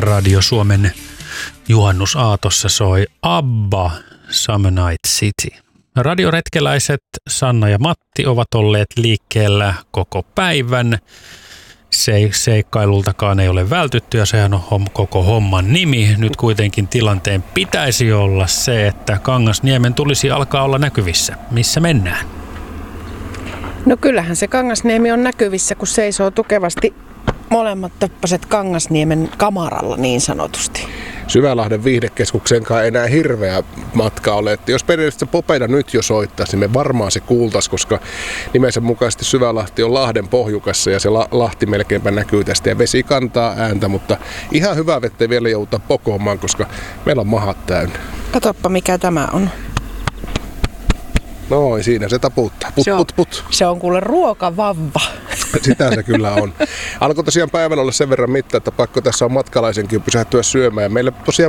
Radio Suomen juhannusaatossa soi ABBA Summer Night City. Radioretkeläiset Sanna ja Matti ovat olleet liikkeellä koko päivän. Seikkailultakaan ei ole vältytty ja sehän on koko homman nimi. Nyt kuitenkin tilanteen pitäisi olla se, että Kangasniemen tulisi alkaa olla näkyvissä. Missä mennään? No kyllähän se Kangasniemi on näkyvissä, kun seisoo tukevasti molemmat töppäset Kangasniemen kamaralla niin sanotusti. Syvälahden viihdekeskukseenkaan ei enää hirveä matka ole. Että jos periaatteessa Popeda nyt jo soittaisi, niin me varmaan se kuultaisi, koska nimensä mukaisesti Syvälahti on Lahden pohjukassa ja se Lahti melkeinpä näkyy tästä ja vesi kantaa ääntä, mutta ihan hyvä vettä vielä joutaa pokoamaan, koska meillä on mahat täynnä. Katoppa mikä tämä on. Noin, siinä se taputtaa. Put. Se on kuule ruokavavva. Sitä se kyllä on. Alkoi tosiaan päivällä olla sen verran mitta, että pakko tässä on matkalaisenkin pysähtyä syömään. Ja meillä tosiaan